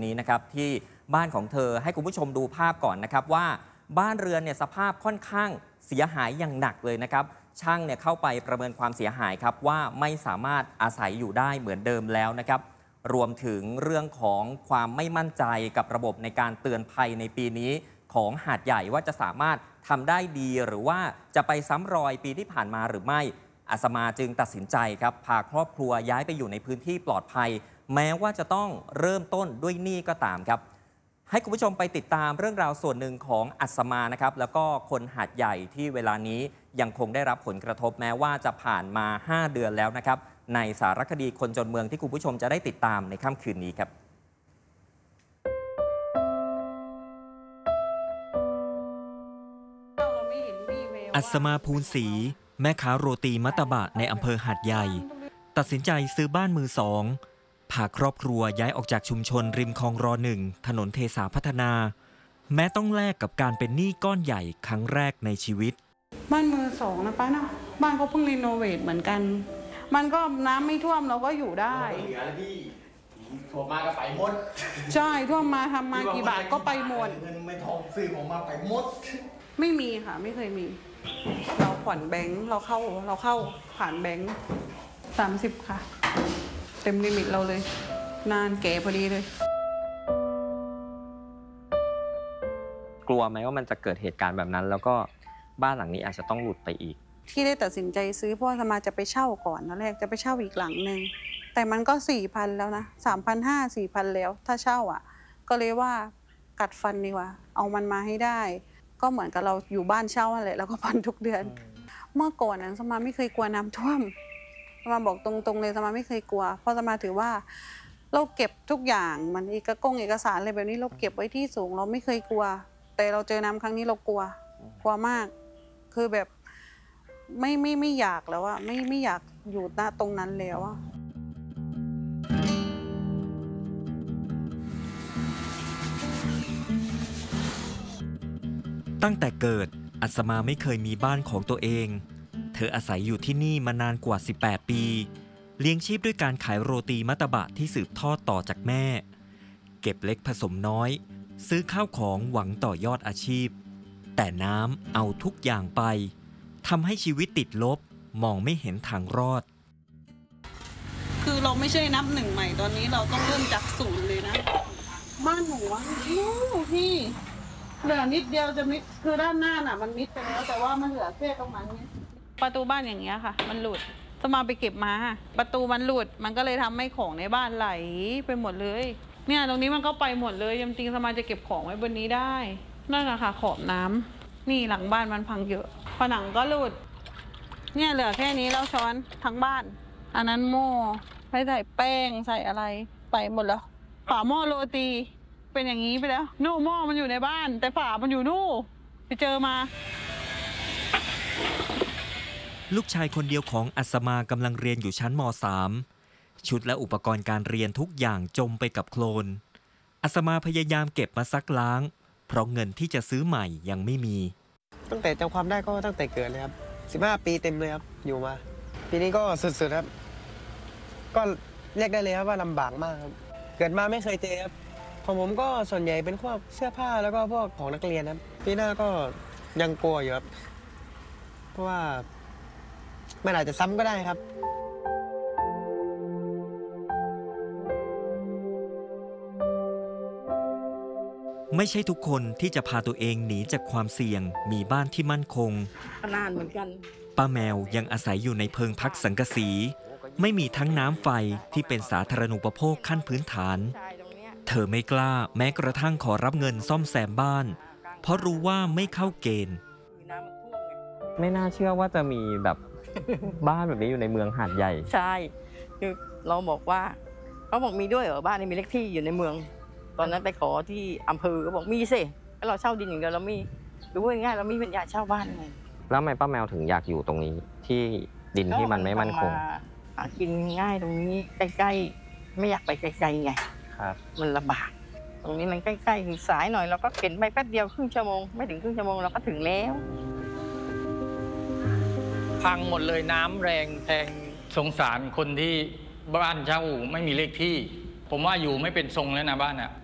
นี้นะครับที่บ้านของเธอให้คุณผู้ชมดูภาพก่อนนะครับว่าบ้านเรือนเนี่ยสภาพค่อนข้างเสียหายอย่างหนักเลยนะครับช่างเนี่ยเข้าไปประเมินความเสียหายครับว่าไม่สามารถอาศัยอยู่ได้เหมือนเดิมแล้วนะครับรวมถึงเรื่องของความไม่มั่นใจกับระบบในการเตือนภัยในปีนี้ของหาดใหญ่ว่าจะสามารถทำได้ดีหรือว่าจะไปซ้ำรอยปีที่ผ่านมาหรือไม่อาสมาจึงตัดสินใจครับพาครอบครัวย้ายไปอยู่ในพื้นที่ปลอดภัยแม้ว่าจะต้องเริ่มต้นด้วยหนี้ก็ตามครับให้คุณผู้ชมไปติดตามเรื่องราวส่วนหนึ่งของอัสมานะครับแล้วก็คนหาดใหญ่ที่เวลานี้ยังคงได้รับผลกระทบแม้ว่าจะผ่านมา5เดือนแล้วนะครับในสารคดีคนจนเมืองที่คุณผู้ชมจะได้ติดตามในค่ำคืนนี้ครับอัศมาภูลศรีแม่ค้าโรตีมัตตบะในอำเภอหาดใหญ่ตัดสินใจซื้อบ้านมือสองพาครอบครัวย้ายออกจากชุมชนริมคลองร.1 ถนนเทสาพัฒนาแม้ต้องแลกกับการเป็นหนี้ก้อนใหญ่ครั้งแรกในชีวิตบ้านมือสองนะป้าเนาะบ้านเขาเพิ่งรีโนเวทเหมือนกันมันก็น้ำไม่ท่วมเราก็อยู่ได้เหลือแล้วพี่ท่วมมาก็ไปหมดใช่ท่วมมาทำมากี่บาทก็ไปหมดเงินไม่ทองซื้อของมาไปหมดไม่มีค่ะไม่เคยมีเราผ่อนแบงค์เราเข้าผ่านแบงค์30ค่ะเต็มลิมิตเราเลยนานแก่พอดีเลยกลัวไหมว่ามันจะเกิดเหตุการณ์แบบนั้นแล้วก็บ้านหลังนี้อาจจะต้องหลุดไปอีกที่ได้ตัดสินใจซื้อเพราะว่าสมาจะไปเช่าก่อนตอนแรกจะไปเช่าอีกหลังนึงแต่มันก็ 4,000 แล้วนะ 3,500 4,000 แล้วถ้าเช่าอ่ะก็เลยว่ากัดฟันดีกว่าเอามันมาให้ได้ก็เหมือนกับเราอยู่บ้านเช่าอะไรแล้วก็ผ่อนทุกเดือนเมื่อก่อนนั้นสมาไม่เคยกลัวน้ำท่วมสมาบอกตรงๆเลยสมาไม่เคยกลัวเพราะสมาถือว่าเราเก็บทุกอย่างมันเอกสารอะไรแบบนี้เราเก็บไว้ที่สูงเราไม่เคยกลัวแต่เราเจอน้ำครั้งนี้เรากลัวมากคือแบบไม่อยากแล้วอะไม่อยากอยู่ณตรงนั้นแล้วอะตั้งแต่เกิดอัศมาไม่เคยมีบ้านของตัวเองเธออาศัยอยู่ที่นี่มานานกว่า18ปีเลี้ยงชีพด้วยการขายโรตีมัตตบะที่สืบทอดต่อจากแม่เก็บเล็กผสมน้อยซื้อข้าวของหวังต่อยอดอาชีพแต่น้ำเอาทุกอย่างไปทำให้ชีวิตติดลบมองไม่เห็นทางรอดคือเราไม่ใช่นับหนึ่งใหม่ตอนนี้เราต้องเริ่มจากศูนย์เลยนะบ้านหนูพี่เหลือนิดเดียวจะมิดคือด้านหน้าน่ะมันมิดไปแล้วแต่ว่ามันเหลือแค่ตรงนั้นนี้ประตูบ้านอย่างเงี้ยค่ะมันหลุดสมาไปเก็บมาประตูมันหลุดมันก็เลยทำให้ของในบ้านไหลไปหมดเลยเนี่ยตรงนี้มันก็ไปหมดเลยจริงๆสมาจะเก็บของไว้บนนี้ได้นั่นแหละค่ะขอบน้ำนี่หลังบ้านมันพังเยอะผนังก็หลุดเนี่ยเหลือแค่นี้แล้วช้อนทั้งบ้านอันนั้นหม้อให้ใส่แป้งใส่อะไรไปหมดแล้วฝาหม้อโรตีเป็นอย่างนี้ไปแล้วนู่หม้อมันอยู่ในบ้านแต่ฝามันอยู่นู่ไปเจอมาลูกชายคนเดียวของอัศมากำลังเรียนอยู่ชั้นม.3 ชุดและอุปกรณ์การเรียนทุกอย่างจมไปกับโคลนอัศมาพยายามเก็บมาซักล้างเพราะเงินที่จะซื้อใหม่ยังไม่มีตั้งแต่จำความได้ก็ตั้งแต่เกิดเลยครับ15 ปีเต็มเลยครับอยู่มาปีนี้ก็สุดๆครับก็เรียกได้เลยครับว่าลำบากมากครับเกิดมาไม่เคยเจอครับของผมก็ส่วนใหญ่เป็นพวกเสื้อผ้าแล้วก็พวกของนักเรียนครับปีหน้าก็ยังกลัวอยู่ครับเพราะว่ามันอาจจะซ้ำก็ได้ครับไม่ใช่ทุกคนที่จะพาตัวเองหนีจากความเสี่ยงมีบ้านที่มั่นคงนานเหมือนกันป้าแมวยังอาศัยอยู่ในเพิงพักสังกะสีไม่มีทั้งน้ำไฟที่เป็นสาธารณูปโภคขั้นพื้นฐานเธอไม่กล้าแม้กระทั่งขอรับเงินซ่อมแซมบ้านเพราะรู้ว่าไม่เข้าเกณฑ์ไม่น่าเชื่อว่าจะมีแบบบ้านแบบนี้อยู่ในเมืองหาดใหญ่ใช่คือเราบอกว่าเขาบอกมีด้วยเหรอบ้านนี้มีเลขที่อยู่ในเมืองตอนนั้นไปขอที่อำเภอก็บอกมีสิแล้วเราเช่าดินอย่างเดียวเราไม่รู้ง่ายๆเราไม่เป็นญาติเช่าบ้านไงแล้วทำไมป้าแมวถึงอยากอยู่ตรงนี้ที่ดินที่มันไม่มั่นคงกินง่ายตรงนี้ใกล้ๆไม่อยากไปไกลๆไงครับมันลำบากตรงนี้มันใกล้ๆถึงสายหน่อยเราก็เข็นไปแป๊บเดียวครึ่งชั่วโมงไม่ถึงครึ่งชั่วโมงเราก็ถึงแล้วพังหมดเลยน้ำแรงแรงสงสารคนที่บ้านเช่าไม่มีเลขที่ผมว่าอยู่ไม่เป็นทรงแล้วนะบ้านอ่ะ